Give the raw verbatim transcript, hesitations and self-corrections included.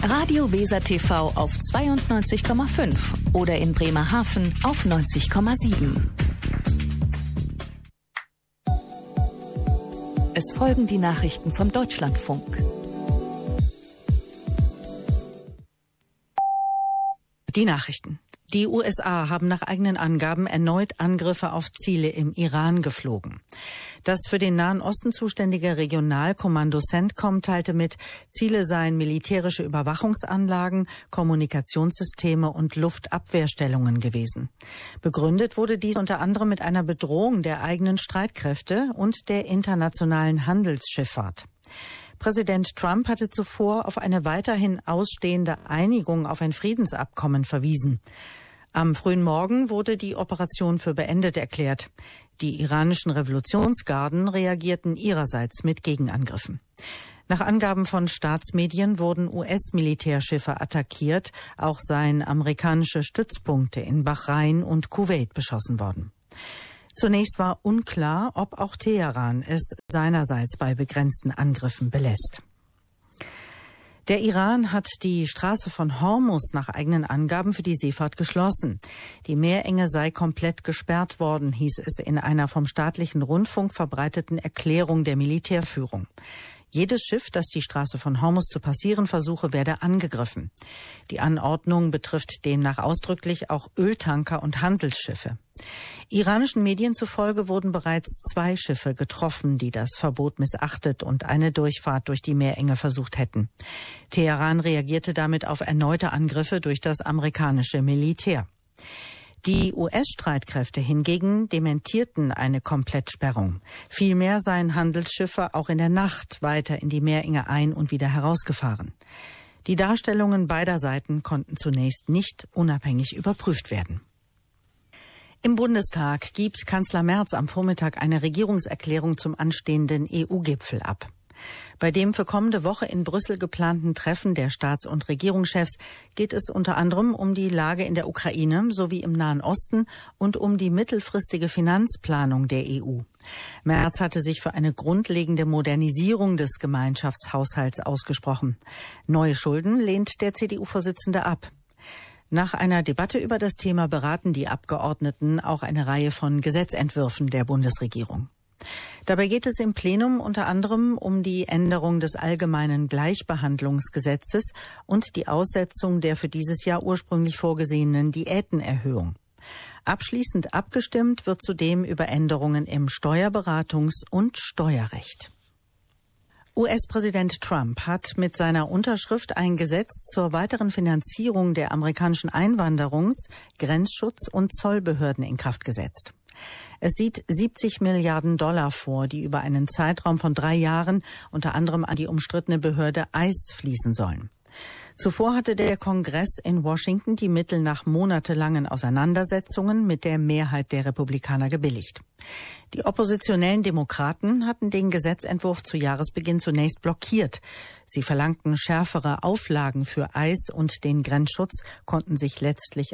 Radio Weser T V auf zweiundneunzig Komma fünf oder in Bremerhaven auf neunzig Komma sieben. Es folgen die Nachrichten vom Deutschlandfunk. Die Nachrichten. Die U S A haben nach eigenen Angaben erneut Angriffe auf Ziele im Iran geflogen. Das für den Nahen Osten zuständige Regionalkommando CENTCOM teilte mit, Ziele seien militärische Überwachungsanlagen, Kommunikationssysteme und Luftabwehrstellungen gewesen. Begründet wurde dies unter anderem mit einer Bedrohung der eigenen Streitkräfte und der internationalen Handelsschifffahrt. Präsident Trump hatte zuvor auf eine weiterhin ausstehende Einigung auf ein Friedensabkommen verwiesen. Am frühen Morgen wurde die Operation für beendet erklärt. Die iranischen Revolutionsgarden reagierten ihrerseits mit Gegenangriffen. Nach Angaben von Staatsmedien wurden U S-Militärschiffe attackiert, auch seien amerikanische Stützpunkte in Bahrain und Kuwait beschossen worden. Zunächst war unklar, ob auch Teheran es seinerseits bei begrenzten Angriffen belässt. Der Iran hat die Straße von Hormuz nach eigenen Angaben für die Seefahrt geschlossen. Die Meerenge sei komplett gesperrt worden, hieß es in einer vom staatlichen Rundfunk verbreiteten Erklärung der Militärführung. Jedes Schiff, das die Straße von Hormuz zu passieren versuche, werde angegriffen. Die Anordnung betrifft demnach ausdrücklich auch Öltanker und Handelsschiffe. Iranischen Medien zufolge wurden bereits zwei Schiffe getroffen, die das Verbot missachtet und eine Durchfahrt durch die Meerenge versucht hätten. Teheran reagierte damit auf erneute Angriffe durch das amerikanische Militär. Die U S-Streitkräfte hingegen dementierten eine Komplettsperrung. Vielmehr seien Handelsschiffe auch in der Nacht weiter in die Meerenge ein- und wieder herausgefahren. Die Darstellungen beider Seiten konnten zunächst nicht unabhängig überprüft werden. Im Bundestag gibt Kanzler Merz am Vormittag eine Regierungserklärung zum anstehenden E U-Gipfel ab. Bei dem für kommende Woche in Brüssel geplanten Treffen der Staats- und Regierungschefs geht es unter anderem um die Lage in der Ukraine sowie im Nahen Osten und um die mittelfristige Finanzplanung der E U. Merz hatte sich für eine grundlegende Modernisierung des Gemeinschaftshaushalts ausgesprochen. Neue Schulden lehnt der C D U-Vorsitzende ab. Nach einer Debatte über das Thema beraten die Abgeordneten auch eine Reihe von Gesetzentwürfen der Bundesregierung. Dabei geht es im Plenum unter anderem um die Änderung des allgemeinen Gleichbehandlungsgesetzes und die Aussetzung der für dieses Jahr ursprünglich vorgesehenen Diätenerhöhung. Abschließend abgestimmt wird zudem über Änderungen im Steuerberatungs- und Steuerrecht. U S-Präsident Trump hat mit seiner Unterschrift ein Gesetz zur weiteren Finanzierung der amerikanischen Einwanderungs-, Grenzschutz- und Zollbehörden in Kraft gesetzt. Es sieht siebzig Milliarden Dollar vor, die über einen Zeitraum von drei Jahren unter anderem an die umstrittene Behörde I C E fließen sollen. Zuvor hatte der Kongress in Washington die Mittel nach monatelangen Auseinandersetzungen mit der Mehrheit der Republikaner gebilligt. Die oppositionellen Demokraten hatten den Gesetzentwurf zu Jahresbeginn zunächst blockiert. Sie verlangten schärfere Auflagen für I C E und den Grenzschutz, konnten sich letztlich